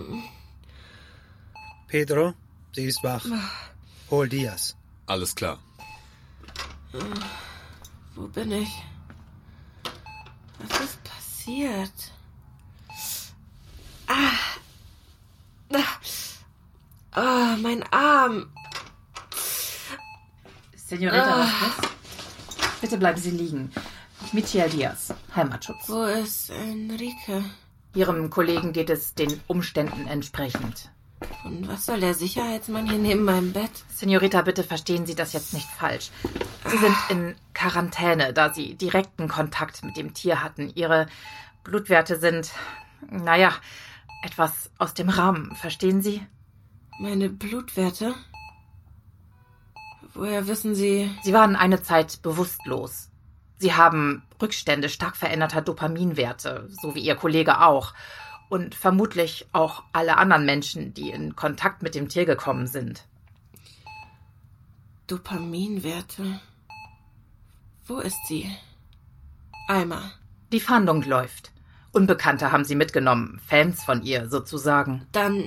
Pedro, sie ist wach. Hol Diaz. Alles klar. Wo bin ich? Was ist passiert? Mein Arm. Senorita Vasquez, bitte bleiben Sie liegen. Michel Diaz, Heimatschutz. Wo ist Enrique? Ihrem Kollegen geht es den Umständen entsprechend. Und was soll der Sicherheitsmann hier neben meinem Bett? Senorita, bitte verstehen Sie das jetzt nicht falsch. Sie sind in Quarantäne, da Sie direkten Kontakt mit dem Tier hatten. Ihre Blutwerte sind, etwas aus dem Rahmen, verstehen Sie? Meine Blutwerte? Woher wissen Sie? Sie waren eine Zeit bewusstlos. Sie haben Rückstände stark veränderter Dopaminwerte, so wie Ihr Kollege auch. Und vermutlich auch alle anderen Menschen, die in Kontakt mit dem Tier gekommen sind. Dopaminwerte? Wo ist sie? Alma. Die Fahndung läuft. Unbekannte haben sie mitgenommen, Fans von ihr sozusagen. Dann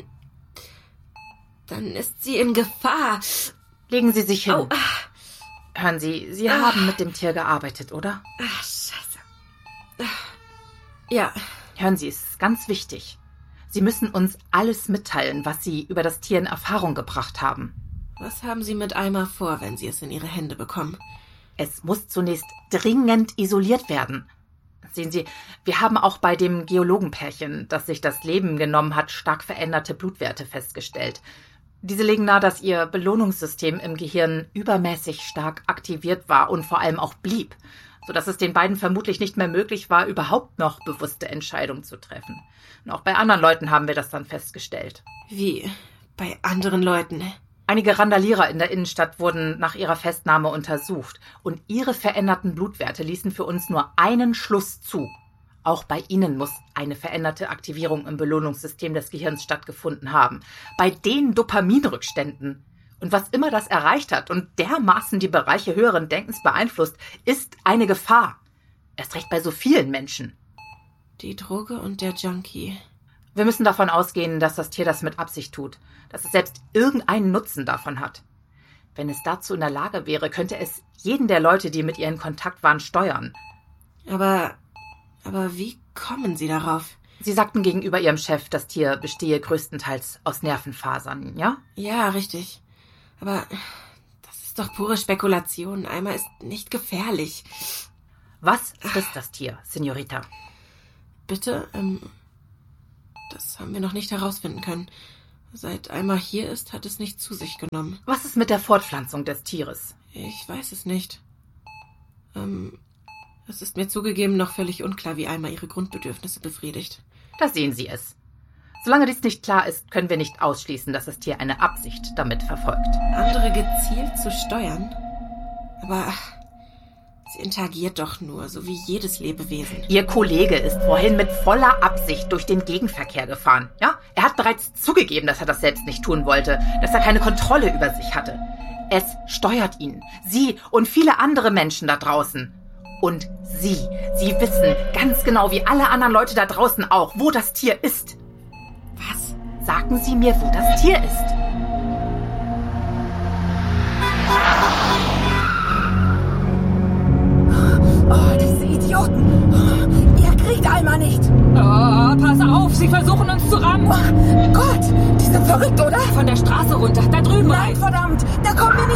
ist sie in Gefahr. Legen Sie sich hin. Oh. Hören Sie, Sie haben mit dem Tier gearbeitet, oder? Scheiße. Ja. Hören Sie, es ist ganz wichtig. Sie müssen uns alles mitteilen, was Sie über das Tier in Erfahrung gebracht haben. Was haben Sie mit Alma vor, wenn Sie es in Ihre Hände bekommen? Es muss zunächst dringend isoliert werden. Sehen Sie, wir haben auch bei dem Geologenpärchen, das sich das Leben genommen hat, stark veränderte Blutwerte festgestellt. Diese legen nahe, dass ihr Belohnungssystem im Gehirn übermäßig stark aktiviert war und vor allem auch blieb, sodass es den beiden vermutlich nicht mehr möglich war, überhaupt noch bewusste Entscheidungen zu treffen. Und auch bei anderen Leuten haben wir das dann festgestellt. Wie? Bei anderen Leuten? Einige Randalierer in der Innenstadt wurden nach ihrer Festnahme untersucht und ihre veränderten Blutwerte ließen für uns nur einen Schluss zu. Auch bei ihnen muss eine veränderte Aktivierung im Belohnungssystem des Gehirns stattgefunden haben. Bei den Dopaminrückständen. Und was immer das erreicht hat und dermaßen die Bereiche höheren Denkens beeinflusst, ist eine Gefahr. Erst recht bei so vielen Menschen. Die Droge und der Junkie. Wir müssen davon ausgehen, dass das Tier das mit Absicht tut, dass es selbst irgendeinen Nutzen davon hat. Wenn es dazu in der Lage wäre, könnte es jeden der Leute, die mit ihr in Kontakt waren, steuern. Aber wie kommen Sie darauf? Sie sagten gegenüber Ihrem Chef, das Tier bestehe größtenteils aus Nervenfasern, ja? Ja, richtig. Aber das ist doch pure Spekulation. Alma ist nicht gefährlich. Was frisst das Tier, Senorita? Bitte? Das haben wir noch nicht herausfinden können. Seit Alma hier ist, hat es nicht zu sich genommen. Was ist mit der Fortpflanzung des Tieres? Ich weiß es nicht. Es ist mir zugegeben noch völlig unklar, wie Alma ihre Grundbedürfnisse befriedigt. Da sehen Sie es. Solange dies nicht klar ist, können wir nicht ausschließen, dass das Tier eine Absicht damit verfolgt. Andere gezielt zu steuern? Aber sie interagiert doch nur, so wie jedes Lebewesen. Ihr Kollege ist vorhin mit voller Absicht durch den Gegenverkehr gefahren. Ja? Er hat bereits zugegeben, dass er das selbst nicht tun wollte, dass er keine Kontrolle über sich hatte. Es steuert ihn, Sie und viele andere Menschen da draußen. Und Sie wissen ganz genau, wie alle anderen Leute da draußen auch, wo das Tier ist. Was? Sagen Sie mir, wo das Tier ist. Oh, diese Idioten. Ihr kriegt Alma nicht. Oh, pass auf, sie versuchen uns zu rammen. Oh Gott, die sind verrückt, oder? Von der Straße runter, da drüben Nein, rein. verdammt, da kommen wir